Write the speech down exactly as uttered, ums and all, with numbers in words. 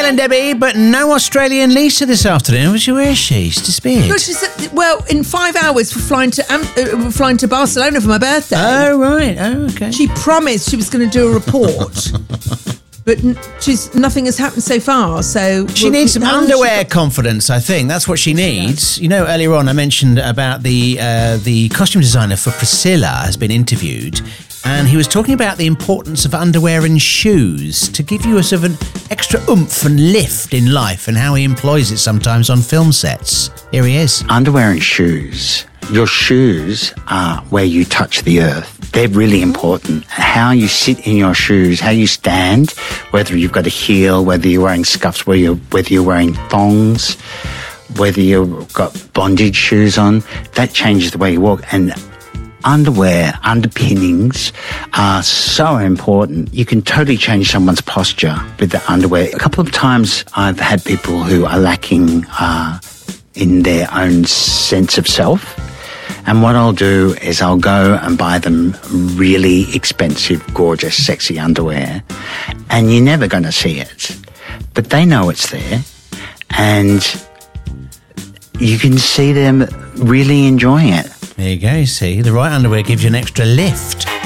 Helen Debbie, but no Australian Lisa this afternoon. Where is she? She's disappeared. Well, she's at, well, in five hours we're flying to um, uh, we're flying to Barcelona for my birthday. Oh, right. Oh, okay. She promised she was going to do a report, but n- she's nothing has happened so far. So She we'll- needs some how long underwear has she confidence, I think. That's what she needs. You know, earlier on I mentioned about the uh, the costume designer for Priscilla has been interviewed, and he was talking about the importance of underwear and shoes to give you a sort of an extra oomph and lift in life, and how he employs it sometimes on film sets. Here he is. Underwear and shoes. Your shoes are where you touch the earth. They're really important. How you sit in your shoes, how you stand, whether you've got a heel, whether you're wearing scuffs, whether you're, whether you're wearing thongs, whether you've got bondage shoes on, that changes the way you walk. And underwear, underpinnings are so important. You can totally change someone's posture with the underwear. A couple of times I've had people who are lacking uh, in their own sense of self. And what I'll do is I'll go and buy them really expensive, gorgeous, sexy underwear. And you're never going to see it. But they know it's there. And you can see them really enjoying it. There you go, see? The right underwear gives you an extra lift.